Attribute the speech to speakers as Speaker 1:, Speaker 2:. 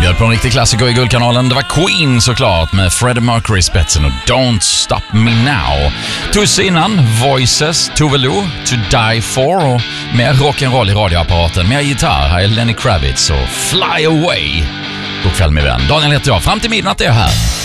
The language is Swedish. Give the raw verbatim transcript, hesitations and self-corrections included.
Speaker 1: bjöd på en riktig klassiker i Guldkanalen. Det var Queen såklart med Freddie Mercury i spetsen och Don't Stop Me Now. Tusse innan, Voices, Tove Lo, To Die For och mer rock'n'roll i radioapparaten. Mer gitarr, här är Lenny Kravitz och Fly Away. God kväll min vän. Daniel heter jag. Fram till midnatt är jag här.